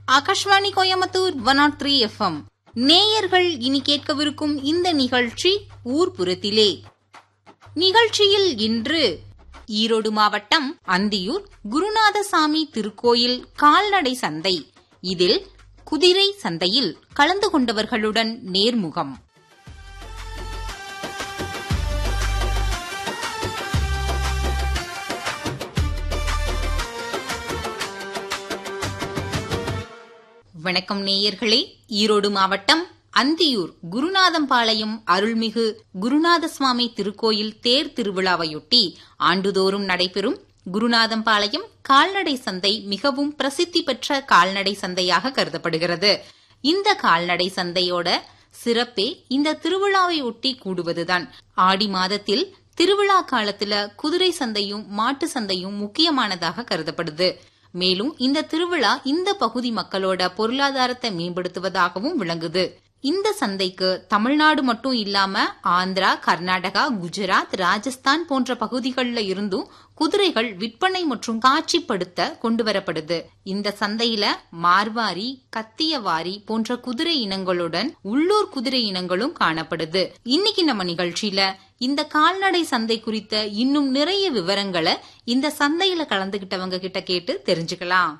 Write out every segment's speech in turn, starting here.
Akashvani Coimbatore 103 FM. நேயர்கள் இனி கேட்கவிருக்கும் இந்த நிகழ்ச்சி ஊர்புறத்திலே. நிகழ்ச்சியில் இன்று ஈரோடு மாவட்டம் அந்தியூர் குருநாதசாமி திருக்கோயில் கால்நடை சந்தை. இதில் குதிரை சந்தையில் கலந்து கொண்டவர்களுடன் நேர்முகம். வணக்கம் நேயர்களே. ஈரோடு மாவட்டம் அந்தியூர் குருநாதம்பாளையம் அருள்மிகு குருநாத சுவாமி திருக்கோயில் தேர் திருவிழாவையொட்டி ஆண்டுதோறும் நடைபெறும் குருநாதம்பாளையம் கால்நடை சந்தை மிகவும் பிரசித்தி பெற்ற கால்நடை சந்தையாக கருதப்படுகிறது. இந்த கால்நடை சந்தையோட சிறப்பே இந்த திருவிழாவை ஒட்டி கூடுவதுதான். ஆடி மாதத்தில் திருவிழா காலத்துல குதிரை சந்தையும் மாட்டு சந்தையும் முக்கியமானதாக கருதப்படுது. மேலும் இந்த திருவிழா இந்த பகுதி மக்களோட பொருளாதாரத்தை மேம்படுத்துவதாகவும் விளங்குது. இந்த சந்தைக்கு தமிழ்நாடு மட்டும் இல்லாம ஆந்திரா, கர்நாடகா, குஜராத், ராஜஸ்தான் போன்ற பகுதிகளில் இருந்தும் குதிரைகள் விற்பனை மற்றும் காட்சிப்படுத்த கொண்டு வரப்படுது. இந்த சந்தையில மார்வாரி, கத்தியவாரி போன்ற குதிரை இனங்களுடன் உள்ளூர் குதிரை இனங்களும் காணப்படுது. இன்னைக்கு நம்ம நிகழ்ச்சியில இந்த கால்நடை சந்தை குறித்த இன்னும் நிறைய விவரங்களை இந்த சந்தையில கலந்துகிட்டவங்க கிட்ட கேட்டு தெரிஞ்சுக்கலாம்.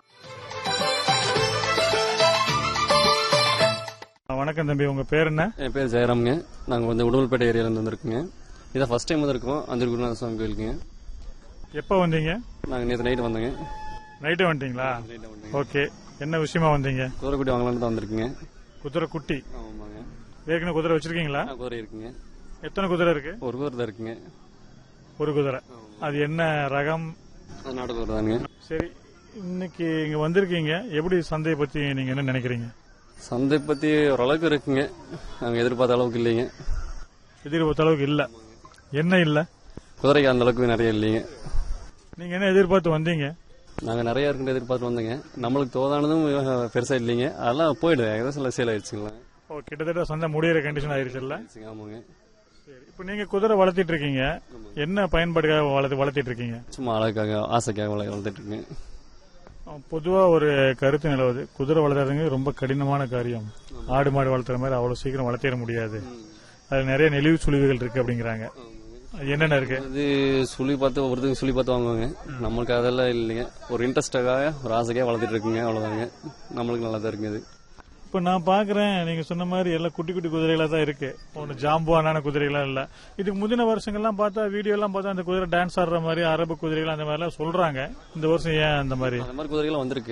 வணக்கம் தம்பி, உங்க பேர் என்ன? என் பேர் ஜெயராம்ங்க. நாங்க வந்து உடுமல்பேட்டை ஏரியால இருந்து வந்திருக்கோங்க. இதான் ஃபர்ஸ்ட் டைம் வந்திருக்கோம் அந்தியூர் குருநாத சுவாமி கோயிலுக்குங்க. எப்ப வந்தீங்க? நாங்க நேற்று நைட்டு வந்தோங்க. நைட்டு வந்துட்டீங்களா? ஓகே. என்ன விஷயமா வந்தீங்க? குதிரை குட்டி வாங்கலாம்னு தான் வந்திருக்குங்க. குதிரை குட்டி? ஆமாங்க. ஏற்கனவே குதிரை வச்சிருக்கீங்களா? குதிரை இருக்குங்க. எத்தனை குதிரை இருக்கு? ஒரு குதிரை தான் இருக்குங்க. ஒரு குதிரை. அது என்ன ரகம்? நாட்டு குதிரை தானுங்க. சரி, இன்னைக்கு இங்க வந்திருக்கீங்க, எப்படி சந்தையை பத்தி நீங்க என்ன நினைக்கிறீங்க? சந்தை பத்தி ஓரளவுக்கு இருக்குங்க. நாங்க எதிர்பார்த்த அளவுக்கு இல்லைங்க. எதிர்பார்த்த அளவுக்கு இல்ல? என்ன இல்ல? குதிரைக்கு அந்த அளவுக்கு நிறைய இல்லைங்க. நீங்க என்ன எதிர்பார்த்து வந்தீங்க? நாங்க நிறைய இருக்குன்னு எதிர்பார்த்து வந்தோங்க. நம்மளுக்கு தோதானதும் பெருசா இல்லைங்க. அதெல்லாம் போயிடுது, ஏதாவது சேல் ஆயிடுச்சுங்களா. கிட்டத்தட்ட சந்தை முடியிற கண்டிஷன் ஆயிடுச்சுல்ல? ஆமாங்க. சரி, இப்ப நீங்க குதிரை வளர்த்திட்டு இருக்கீங்க, என்ன பயன்பாடுக்காக வளர்த்திட்டு இருக்கீங்க? சும்மா அழகாக ஆசைக்காக வளர்த்துட்டு இருக்கீங்க. பொதுவா ஒரு கருத்து நிலவுது, குதிரை வளர்த்துறதுங்க ரொம்ப கடினமான காரியம். ஆடு மாடு வளர்த்துற மாதிரி அவ்வளவு சீக்கிரம் வளர்த்திட முடியாது, அது நிறைய நெளிவு சுழிவுகள் இருக்கு அப்படிங்கிறாங்க. என்னென்ன இருக்கு? அது சுழி பார்த்து ஒவ்வொருத்தருக்கு சுழி பார்த்து வாங்குவாங்க. நம்மளுக்கு அதெல்லாம் இல்லைங்க. ஒரு இன்ட்ரெஸ்டாக ஒரு ஆசைக்காக வளர்த்துட்டு இருக்குங்க, அவ்வளவுதாங்க. நம்மளுக்கு நல்லா தான் இருக்குது. இப்ப நான் பாக்குறேன், நீங்க சொன்ன மாதிரி எல்லாம் குட்டி குட்டி குதிரைகளா தான் இருக்கு. ஒன்னு ஜாம்புவான குதிரைகளா இல்ல. இதுக்கு முந்தின வருஷங்கள்லாம் பார்த்தா, வீடியோ எல்லாம் பார்த்தா அந்த குதிரை டான்ஸ் ஆடுற மாதிரி அரபு குதிரைகள் அந்த மாதிரி எல்லாம் சொல்றாங்க. இந்த வருஷம் ஏன் அந்த மாதிரி குதிரைகள் வந்திருக்கு?